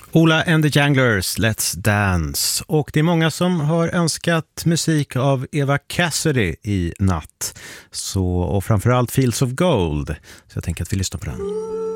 Ola and the Janglers, Let's Dance. Och det är många som har önskat musik av Eva Cassidy i natt. Och framförallt Fields of Gold. Så jag tänker att vi lyssnar på den.